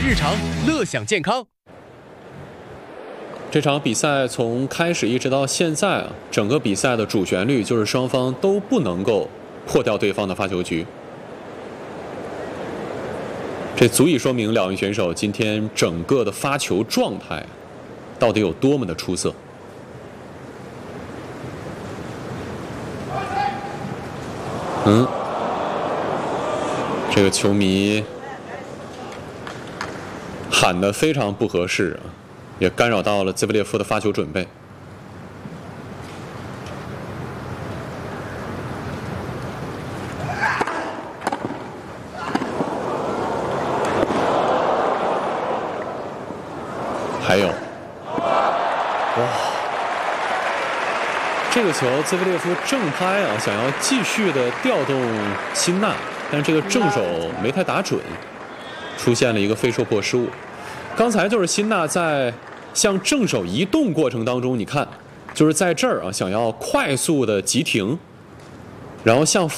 日常，乐享健康。 这场比赛从开始一直到现在啊，整个比赛的主旋律就是双方都不能够破掉对方的发球局。这足以说明两位选手今天整个的发球状态到底有多么的出色。这个球迷喊得非常不合适啊，也干扰到了兹维列夫的发球准备。还有，哇，这个球兹维列夫正拍啊，想要继续的调动辛纳，但是这个正手没太打准，出现了一个非受迫失误。刚才就是辛纳在向正手移动过程当中，你看，就是在这儿啊，想要快速的急停，然后向